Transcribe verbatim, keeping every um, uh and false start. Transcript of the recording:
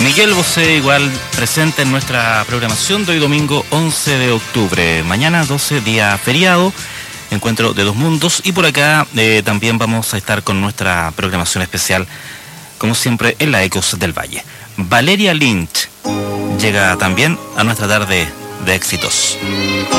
Miguel Bosé igual presente en nuestra programación de hoy domingo once de octubre. Mañana doce, día feriado, encuentro de dos mundos. Y por acá eh, también vamos a estar con nuestra programación especial, como siempre, en la Ecos del Valle. Valeria Lynch llega también a nuestra tarde de éxitos.